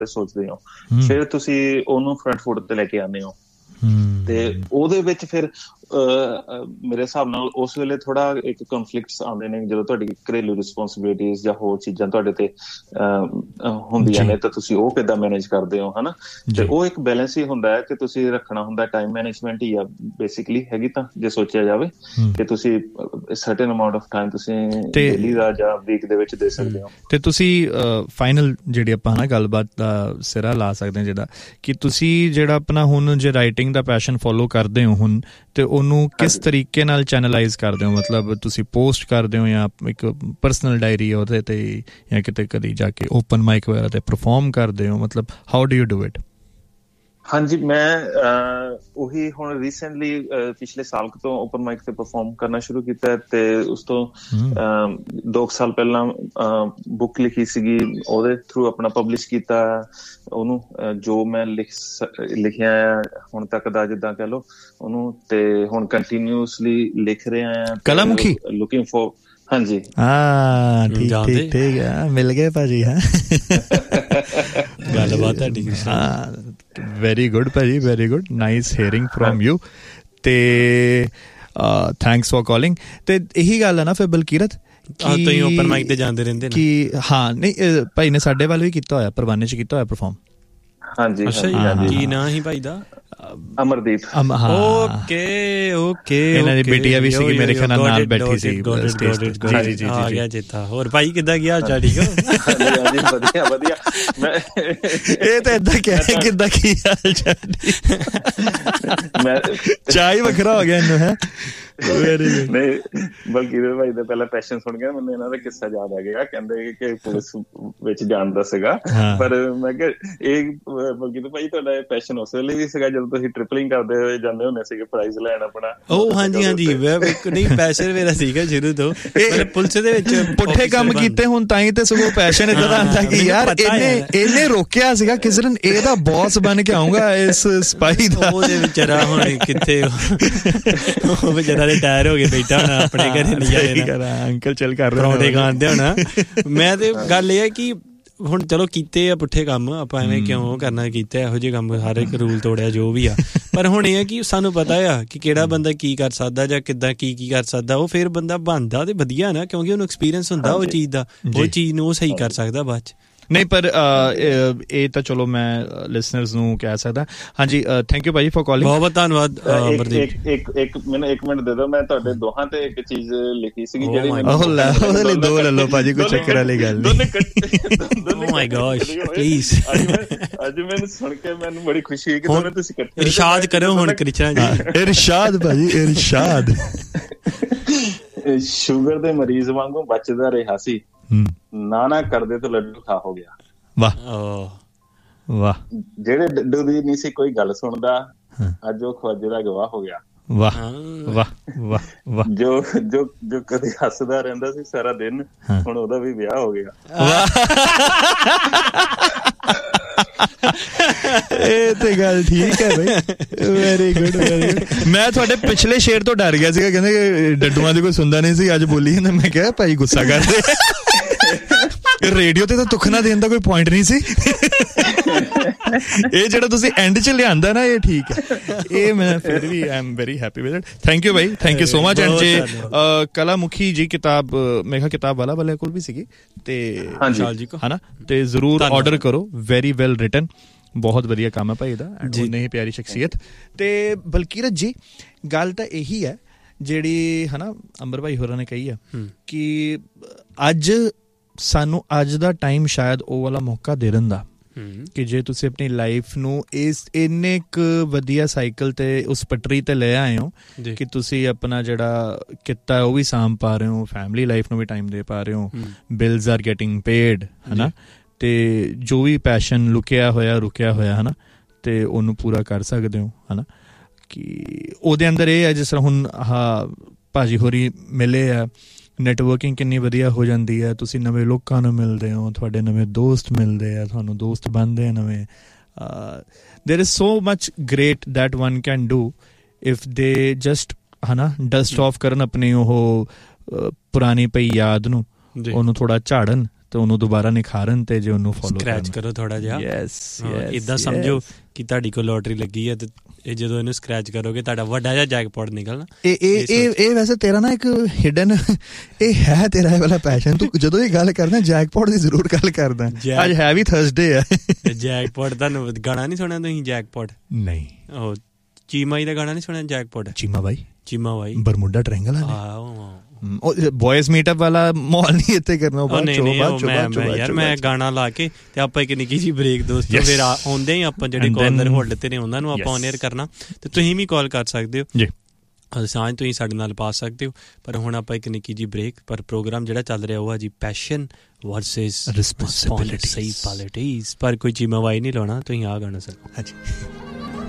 ਸੋਚਦੇ ਹੋ, ਫਿਰ ਤੁਸੀਂ ਉਹਨੂੰ ਫਰੰਟ ਫੁੱਟ ਤੇ ਲੈ ਕੇ ਆਉਂਦੇ ਹੋ। ਤੇ ਉਹਦੇ ਵਿੱਚ ਫਿਰ ਮੇਰੇ ਹਿਸਾਬ ਨਾਲ ਉਸ ਵੇਲੇ ਥੋੜਾ ਇੱਕ ਕੰਫਲਿਕਟਸ ਆਉਂਦੇ ਨੇ ਜਦੋਂ ਤੁਹਾਡੀ ਘਰੇਲੂ ਰਿਸਪੋਂਸਿਬਿਲਿਟੀਜ਼ ਜਾਂ ਹੋਰ ਚੀਜ਼ਾਂ ਤੁਹਾਡੇ ਤੇ ਹੁੰਦੀਆਂ ਨੇ, ਤਾਂ ਤੁਸੀਂ ਉਹ ਕਿੱਦਾਂ ਮੈਨੇਜ ਕਰਦੇ ਹੋ, ਹਨਾ। ਤੇ ਉਹ ਇੱਕ ਬੈਲੈਂਸ ਹੀ ਹੁੰਦਾ ਹੈ ਕਿ ਤੁਸੀਂ ਰੱਖਣਾ ਹੁੰਦਾ, ਟਾਈਮ ਮੈਨੇਜਮੈਂਟ ਹੀ ਆ ਬੇਸਿਕਲੀ ਹੈਗੀ ਤਾਂ, ਜੇ ਸੋਚਿਆ ਜਾਵੇ ਕਿ ਤੁਸੀਂ ਸਰਟਨ ਅਮਾਊਂਟ ਆਫ ਟਾਈਮ ਤੁਸੀਂ ਡੇਲੀ ਦਾ ਜਾਂ ਵੀਕ ਦੇ ਵਿੱਚ ਦੇ ਸਕਦੇ ਹੋ। ਤੇ ਤੁਸੀਂ ਫਾਈਨਲ ਜਿਹੜੀ ਆਪਾਂ ਨਾ ਗੱਲਬਾਤ ਦਾ ਸਿਰਾ ਲਾ ਸਕਦੇ ਹਾਂ, ਜਿਹੜਾ ਕਿ ਤੁਸੀਂ ਜਿਹੜਾ ਆਪਣਾ ਹੁਣ ਜੇ ਰਾਈਟਿੰਗ ਦਾ ਪੈਸ਼ਨ ਫੋਲੋ ਕਰਦੇ ਹੋ ਹੁਣ, ਤੇ ਉਹਨੂੰ ਕਿਸ ਤਰੀਕੇ ਨਾਲ ਚੈਨਲਾਈਜ਼ ਕਰਦੇ ਹੋ? ਮਤਲਬ ਤੁਸੀਂ ਪੋਸਟ ਕਰਦੇ ਹੋ ਜਾਂ ਇੱਕ ਪਰਸਨਲ ਡਾਇਰੀ ਉਹਦੇ ਤੇ, ਜਾਂ ਕਿਤੇ ਕਦੀ ਜਾ ਕੇ ਓਪਨ ਮਾਈਕ ਵਗੈਰਾ ਤੇ ਪਰਫਾਰਮ ਕਰਦੇ ਹੋ? ਮਤਲਬ how do you do it? ਹਾਂਜੀ, ਮੈਂ ਉਹੀ ਹੁਣ ਰੀਸੈਂਟਲੀ ਪਿਛਲੇ ਸਾਲ ਤੋਂ ਓਪਨ ਮਾਈਕ ਤੇ ਪਰਫਾਰਮ ਕਰਨਾ ਸ਼ੁਰੂ ਕੀਤਾ, ਤੇ ਉਸ ਤੋਂ 2 ਸਾਲ ਪਹਿਲਾਂ ਬੁੱਕ ਲਿਖੀ ਸੀਗੀ, ਉਹਦੇ ਥਰੂ ਆਪਣਾ ਪਬਲਿਸ਼ ਕੀਤਾ ਉਹਨੂੰ, ਜੋ ਮੈਂ ਲਿਖਿਆ ਆ ਹੁਣ ਤੱਕ ਦਾ, ਜਿੱਦਾਂ ਕਹਿ ਲਓ ਉਹਨੂੰ। ਤੇ ਹੁਣ ਕੰਟੀਨਿਊਸਲੀ ਲਿਖ ਰਿਹਾ ਆ ਕਲਾਮੁਖੀ, ਲੁਕਿੰਗ ਫॉर। ਹਾਂਜੀ, ਠੀਕ ਹੈ, ਮਿਲ ਗਏ ਭਾਜੀ। ਹੈ ਗੱਲਬਾਤ ਤੁਹਾਡੀ। ਵੈਰੀ ਗੁੱਡ ਭਾਜੀ, very good, nice hearing from you. ਤੇ ਥੈਂਕਸ ਫॉर ਕਾਲਿੰਗ। ਤੇ ਇਹੀ ਗੱਲ ਹੈ ਨਾ ਫਿਰ ਬਲਕੀਰਤ, ਤੁਸੀਂ ਓਪਨ ਮਾਈਕ ਤੇ ਜਾਂਦੇ ਰਹਿੰਦੇ ਨੇ ਕਿ ਹਾਂ, ਨਹੀਂ ਭਾਈ ਨੇ ਸਾਡੇ ਵੱਲ ਵੀ ਕੀਤਾ ਹੋਇਆ, ਪਰਵਾਨੇ ਚ ਕੀਤਾ ਹੋਇਆ ਪਰਫਾਰਮ। ਹਾਂਜੀ, ਕੀ ਨਾਂ ਸੀ ਭਾਈ ਦਾ? ਅਮਰਦੀਪ। ਓਕੇ ਓਕੇ, ਇਹਨਾਂ ਦੀ ਬੇਟੀਆ ਵੀ ਸੀਗੀ ਮੇਰੇ ਖਿਆਲ ਨਾਲ ਬੈਠੀ ਸੀ। ਜੀ ਆ ਗਿਆ ਚੇਤਾ। ਹੋਰ ਭਾਈ ਕਿੱਦਾਂ ਗਿਆ? ਚਾਹ ਠੀਕ ਹੋ? ਵਧੀਆ ਵਧੀਆ। ਇਹ ਤਾਂ ਏਦਾਂ ਕਹਿ ਕਿੱਦਾਂ ਕੀ ਹਾਲ ਚਾਲ? ਚਾਹ ਹੀ ਵੱਖਰਾ ਹੋ ਗਿਆ ਇਹਨੂੰ। ਹੈ ਨਹੀਂ, ਬਲਕੀਰਤ ਭਾਈ ਦਾ ਪਹਿਲਾ ਪੈਸ਼ਨ ਸੁਣ ਕੇ ਮੈਨੂੰ ਇਹਨਾਂ ਦਾ ਕਿੱਸਾ ਯਾਦ ਆ ਗਿਆ। ਕਹਿੰਦੇ ਕਿ ਪੁਲਿਸ ਵਿੱਚ ਜਾਣ ਦਾ ਸੀਗਾ, ਪਰ ਮੈਂ ਕਿਹਾ ਇਹ ਬਲਕੀਰਤ ਭਾਈ ਤੁਹਾਡਾ ਇਹ ਪੈਸ਼ਨ ਉਸ ਵੇਲੇ ਵੀ ਸੀਗਾ ਜਦੋਂ ਤੁਸੀਂ ਟ੍ਰਿਪਲਿੰਗ ਕਰਦੇ ਹੋਏ ਜਾਂਦੇ ਹੁੰਦੇ ਸੀਗੇ ਪ੍ਰਾਈਜ਼ ਲੈਣ ਆਪਣਾ? ਉਹ ਹਾਂਜੀ ਹਾਂਜੀ, ਨਹੀਂ ਪੈਸ਼ਨ ਮੇਰਾ ਸੀਗਾ ਸ਼ੁਰੂ ਤੋਂ। ਪੁਲਿਸ ਦੇ ਵਿੱਚ ਪੁੱਠੇ ਕੰਮ ਕੀਤੇ ਹੁਣ ਤਾਂ ਹੀ ਤੇ ਸਗੋਂ ਪੈਸ਼ਨ ਏਦਾਂ ਦਾ ਆਉਂਦਾ ਕਿ ਯਾਰ ਇਹਨੇ ਰੋਕਿਆ ਸੀਗਾ ਕਿਸੇ ਦਿਨ, ਇਹਦਾ ਬੌਸ ਬਣ ਕੇ ਆਊਂਗਾ ਇਸ ਸਿਪਾਹੀ ਦਾ। ਉਹਦੇ ਵਿਚਾਰਾ ਹੁਣ ਕਿੱਥੇ, ਉਹ ਵਿਚਾਰਾ ਰਿਟਾਇਰ ਹੋ ਕੇ ਬੈਠਾ ਹੋਣਾ ਆਪਣੇ ਘਰੇ, ਨਜ਼ਾਰੇ ਅੰਕਲ ਚੱਲ ਕਰ ਪਰੌਂਠੇ ਖਾਂਦੇ ਹੋਣਾ। ਮੈਂ ਤੇ ਗੱਲ ਇਹ ਹੈ ਕਿ ਹੁਣ ਚਲੋ ਕੀਤੇ ਆ ਪੁੱਠੇ ਕੰਮ, ਆਪਾਂ ਐਵੇਂ ਕਿਉਂ ਕਰਨਾ, ਕੀਤੇ ਇਹੋ ਜਿਹੇ ਕੰਮ, ਹਰ ਇੱਕ ਰੂਲ ਤੋੜਿਆ ਜੋ ਵੀ ਆ। ਪਰ ਹੁਣ ਇਹ ਹੈ ਕਿ ਸਾਨੂੰ ਪਤਾ ਆ ਕਿ ਕਿਹੜਾ ਬੰਦਾ ਕੀ ਕਰ ਸਕਦਾ ਜਾਂ ਕਿੱਦਾਂ ਕੀ ਕਰ ਸਕਦਾ, ਉਹ ਫਿਰ ਬੰਦਾ ਬਣਦਾ ਤੇ ਵਧੀਆ ਨਾ, ਕਿਉਂਕਿ ਉਹਨੂੰ ਐਕਸਪੀਰੀਅੰਸ ਹੁੰਦਾ ਉਹ ਚੀਜ਼ ਦਾ, ਉਹ ਚੀਜ਼ ਨੂੰ ਉਹ ਸਹੀ ਕਰ ਸਕਦਾ ਬਾਅਦ ਚ। ਨਹੀਂ, ਪਰ ਇਹ ਤਾਂ ਚਲੋ ਮੈਂ ਲਿਸਨਰਸ ਨੂੰ ਕਹਿ ਸਕਦਾ। ਹਾਂਜੀ, ਥੈਂਕ ਯੂ ਭਾਜੀ ਫॉर ਕਾਲਿੰਗ, ਬਹੁਤ ਬਹੁਤ ਧੰਨਵਾਦ ਅਮਰਦੀਪ। ਮੈਨੂੰ 1 ਮਿੰਟ ਦੇ ਦਿਓ, ਮੈਂ ਤੁਹਾਡੇ ਦੋਹਾਂ ਤੇ ਇੱਕ ਚੀਜ਼ ਲਿਖੀ ਸੀਗੀ ਜਿਹੜੀ ਉਹਦੇ ਲਈ 2 ਲੈ ਲਓ ਭਾਜੀ, ਕੋਈ ਚੱਕਰ ਵਾਲੀ ਗੱਲ ਨਹੀਂ। ਓ ਮਾਈ ਗॉश, ਪਲੀਜ਼। ਅੱਜ ਮੈਨੂੰ ਸੁਣ ਕੇ ਮੈਨੂੰ ਬੜੀ ਖੁਸ਼ੀ ਹੋਈ ਕਿ ਦੋਨੇ ਤੁਸੀਂ ਇਕੱਠੇ। ਇਰਸ਼ਾਦ ਕਰੋ ਹੁਣ ਕ੍ਰਿਸ਼ਨਾ ਜੀ। ਇਰਸ਼ਾਦ ਭਾਜੀ, ਇਰਸ਼ਾਦ। ਸ਼ੂਗਰ ਦੇ ਮਰੀਜ਼ ਵਾਂਗੂ ਬਚਦਾ ਰਿਹਾ ਸੀ, ਨਾ ਕਰਦੇ ਤਾਂ ਲੱਡੂ ਖਾ ਹੋ ਗਿਆ। ਵਾਹ ਵਾਹ। ਜਿਹੜੇ ਡੱਡੂ ਦੀ ਨਹੀਂ ਸੀ ਕੋਈ ਗੱਲ ਸੁਣਦਾ, ਅੱਜ ਉਹ ਖਵਾਜੇ ਦਾ ਗਵਾਹ ਹੋ ਗਿਆ। ਵਾਹ ਵਾਹ ਵਾਹ ਵਾਹ। ਜੋ ਕਦੇ ਹੱਸਦਾ ਰਹਿੰਦਾ ਸੀ ਸਾਰਾ ਦਿਨ, ਹੁਣ ਉਹਦਾ ਵੀ ਵਿਆਹ ਹੋ ਗਿਆ। ਇਹ ਤੇ ਗੱਲ ਠੀਕ ਹੈ ਬਈ, ਵੈਰੀ ਗੁੱਡ ਵੈਰੀ ਗੁੱਡ। ਮੈਂ ਤੁਹਾਡੇ ਪਿਛਲੇ ਸ਼ੇਰ ਤੋਂ ਡਰ ਗਿਆ ਸੀਗਾ, ਕਹਿੰਦੇ ਡੱਡੂਆਂ ਦੀ ਕੋਈ ਸੁਣਦਾ ਨਹੀਂ ਸੀ, ਅੱਜ ਬੋਲੀ ਨਾ। ਮੈਂ ਕਿਹਾ ਭਾਈ ਗੁੱਸਾ ਕਰਦੇ, ਰੇਡੀਓ ਤੇ ਤਾਂ ਤੁਖਨਾ ਦੇਣ ਦਾ ਕੋਈ ਪੁਆਇੰਟ ਨਹੀਂ ਸੀ। ਇਹ ਜਿਹੜਾ ਤੁਸੀਂ ਐਂਡ ਚ ਲਿਆਂਦਾ ਨਾ, ਇਹ ਠੀਕ ਹੈ। ਇਹ ਮੈਂ ਫਿਰ ਵੀ I am very happy with it. Thank you Bhai, thank you so much. And ਜੇ ਕਲਾਮੁਖੀ ਜੀ ਕਿਤਾਬ ਮੇਰਾ ਕਿਤਾਬ ਵਾਲੇ ਕੋਲ ਵੀ ਸੀਗੀ, ਤੇ ਹਨਾ, ਤੇ ਜ਼ਰੂਰ ਆਰਡਰ ਕਰੋ। ਵੈਰੀ ਵੈਲ ਰਿਟਨ, ਬਹੁਤ ਵਧੀਆ ਕੰਮ ਹੈ ਭਾਈ ਦਾ, ਉਹਨੇ ਹੀ ਪਿਆਰੀ ਸ਼ਖਸੀਅਤ। ਤੇ ਬਲਕੀਰਤ ਜੀ, ਗੱਲ ਤਾਂ ਇਹੀ ਹੈ ਜਿਹੜੀ ਹਨਾ ਅੰਬਰ ਭਾਈ ਹੋਰਾਂ ਨੇ ਕਹੀ ਆ ਕਿ ਅੱਜ ਸਾਨੂੰ ਅੱਜ ਦਾ ਟਾਈਮ ਸ਼ਾਇਦ ਉਹ ਵਾਲਾ ਮੌਕਾ ਦੇ ਦਿੰਦਾ ਕਿ ਜੇ ਤੁਸੀਂ ਆਪਣੀ ਲਾਈਫ ਨੂੰ ਇਸ ਇੰਨੇ ਕੁ ਵਧੀਆ ਸਾਈਕਲ ਤੇ ਉਸ ਪਟਰੀ ਤੇ ਲੈ ਆਏ ਹੋ ਕਿ ਤੁਸੀਂ ਆਪਣਾ ਜਿਹੜਾ ਕੀਤਾ ਉਹ ਵੀ ਸਾਂਭ ਪਾ ਰਹੇ ਹੋ, ਫੈਮਿਲੀ ਲਾਈਫ ਨੂੰ ਵੀ ਟਾਈਮ ਦੇ ਪਾ ਰਹੇ ਹੋ, ਬਿਲਸ ਆਰ ਗੈਟਿੰਗ ਪੇਡ, ਹਨਾ, ਤੇ ਜੋ ਵੀ ਪੈਸ਼ਨ ਰੁਕਿਆ ਹੋਇਆ ਹਨਾ, ਤੇ ਉਹਨੂੰ ਪੂਰਾ ਕਰ ਸਕਦੇ ਹੋ, ਹਨਾ। ਕਿ ਉਹਦੇ ਅੰਦਰ ਇਹ ਹੈ, ਜਿਸ ਤਰ੍ਹਾਂ ਹੁਣ ਭਾਜੀ ਹੋਰੀ ਮਿਲੇ ਆ, ਨੈਟਵਰਕਿੰਗ ਕਿੰਨੀ ਵਧੀਆ ਹੋ ਜਾਂਦੀ ਹੈ, ਤੁਸੀਂ ਨਵੇਂ ਲੋਕਾਂ ਨੂੰ ਮਿਲਦੇ ਹੋ, ਤੁਹਾਡੇ ਨਵੇਂ ਦੋਸਤ ਮਿਲਦੇ ਆ, ਤੁਹਾਨੂੰ ਦੋਸਤ ਬਣਦੇ ਆ ਨਵੇਂ। There is so much great that one can do if they just ਹਨਾ ਡਸਟ ਆਫ ਕਰਨ ਆਪਣੀ ਉਹ ਪੁਰਾਣੀ ਪਈ ਯਾਦ ਨੂੰ, ਉਹਨੂੰ ਥੋੜ੍ਹਾ ਝਾੜਨ ਤੇ ਉਹਨੂੰ ਦੁਬਾਰਾ ਨਿਖਾਰਨ ਤੇ ਜੇ ਉਹਨੂੰ ਫੋਲੋ ਸਕ੍ਰੈਚ ਕਰੋ ਥੋੜਾ ਜਿਹਾ। ਯੈਸ ਇਦਾਂ ਸਮਝੋ ਕਿ ਤੁਹਾਡੀ ਕੋਲ ਲੋਟਰੀ ਲੱਗੀ ਹੈ ਤੇ ਇਹ ਜਦੋਂ ਇਹਨੂੰ ਸਕ੍ਰੈਚ ਕਰੋਗੇ ਤੁਹਾਡਾ ਵੱਡਾ ਜਿਹਾ ਜੈਕਪੌਟ ਨਿਕਲਣਾ। ਇਹ ਵੈਸੇ ਤੇਰਾ ਨਾ ਇੱਕ ਹਿਡਨ ਇਹ ਹੈ ਤੇਰਾ ਇਹ ਵਾਲਾ ਪੈਸ਼ਨ। ਤੂੰ ਜਦੋਂ ਇਹ ਗੱਲ ਕਰਦਾ ਜੈਕਪੌਟ ਦੀ ਜ਼ਰੂਰ ਗੱਲ ਕਰਦਾ। ਅੱਜ ਹੈ ਵੀ ਥਰਸਡੇ ਆ। ਜੈਕਪੌਟ ਦਾ ਗਾਣਾ ਨਹੀਂ ਸੁਣਿਆ ਤੁਸੀਂ? ਜੈਕਪੌਟ ਨਹੀਂ, ਉਹ ਚੀਮਾ ਦਾ ਗਾਣਾ ਨਹੀਂ ਸੁਣਿਆ? ਜੈਕਪੌਟ ਚੀਮਾ ਬਾਈ ਬਰਮੁਡਾ ਟ੍ਰਾਇੰਗਲ ਬॉयਜ਼ ਮੀਟਅਪ ਵਾਲਾ ਮਾਹੌਲ ਨਹੀਂ ਇੱਥੇ ਕਰਨਾ। ਯਾਰ ਮੈਂ ਗਾਣਾ ਲਾ ਕੇ ਤੇ ਆਪਾਂ ਇੱਕ ਨਿੱਕੀ ਜਿਹੀ ਬ੍ਰੇਕ ਦੋਸਤੋ, ਫਿਰ ਆਉਂਦੇ ਹੀ ਆਪਾਂ ਜਿਹੜੇ ਕਾਲਰ ਹੋਲਡ ਤੇ ਨੇ ਉਹਨਾਂ ਨੂੰ ਆਪਾਂ ਔਨ 에ਅਰ ਕਰਨਾ ਤੇ ਤੁਸੀਂ ਵੀ ਕਾਲ ਕਰ ਸਕਦੇ ਹੋ ਜੀ। ਸਾਂਝ ਤੁਸੀਂ ਸਾਡੇ ਨਾਲ ਪਾ ਸਕਦੇ ਹੋ। ਪਰ ਹੁਣ ਆਪਾਂ ਇੱਕ ਨਿੱਕੀ ਜਿਹੀ ਬ੍ਰੇਕ। ਪਰ ਪ੍ਰੋਗਰਾਮ ਜਿਹੜਾ ਚੱਲ ਰਿਹਾ ਉਹ ਆ ਜੀ ਪੈਸ਼ਨ ਵਰਸਸ ਰਿਸਪੌਂਸਿਬਿਲਿਟੀਜ਼। ਪਰ ਕੋਈ ਚੀਮਾ ਵਾਈ ਨਹੀਂ ਲਾਉਣਾ, ਤੁਸੀਂ ਆ ਗਾਣਾ ਸੁਣੋ। ਹਾਂਜੀ।